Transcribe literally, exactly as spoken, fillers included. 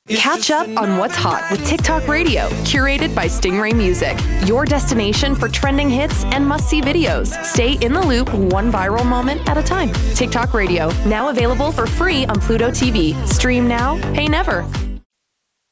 Catch up on what's hot with TikTok Radio, curated by Stingray Music. Your destination for trending hits and must-see videos. Stay in the loop, one viral moment at a time. TikTok Radio, now available for free on Pluto T V. Stream now, pay never.